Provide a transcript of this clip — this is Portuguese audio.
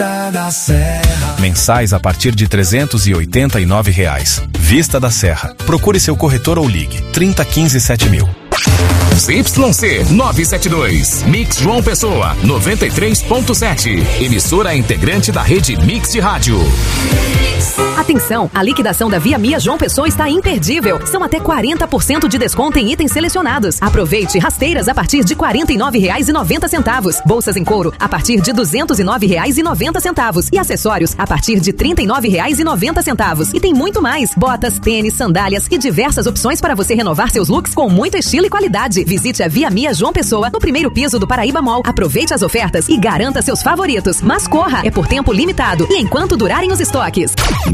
da Serra. Mensais a partir de R$ 389. Vista da Serra. Procure seu corretor ou ligue 3015 7000. ZYC 972, Mix João Pessoa 93.7, emissora integrante da rede Mix de rádio. Atenção, a liquidação da Via Mia João Pessoa está imperdível. São até 40% de desconto em itens selecionados. Aproveite rasteiras a partir de R$ 49,90. Bolsas em couro a partir de R$ 209,90. E acessórios a partir de R$ 39,90. E tem muito mais. Botas, tênis, sandálias e diversas opções para você renovar seus looks com muito estilo e qualidade. Visite a Via Mia João Pessoa no primeiro piso do Paraíba Mall. Aproveite as ofertas e garanta seus favoritos. Mas corra, é por tempo limitado e enquanto durarem os estoques.